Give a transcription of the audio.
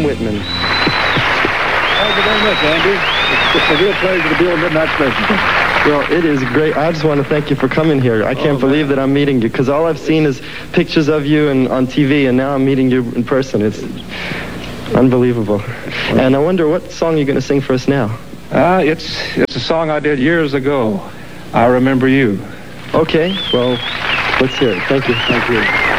Whitman. Thank you very much, Andy. It's a real pleasure to be on Midnight Special. Well, it is great. I just want to thank you for coming here. I can't believe that I'm meeting you, because all I've seen is pictures of you on TV, and now I'm meeting you in person. It's unbelievable. And I wonder, what song you're going to sing for us now? It's a song I did years ago. I Remember You. Okay, well, let's hear it. Thank you. Thank you.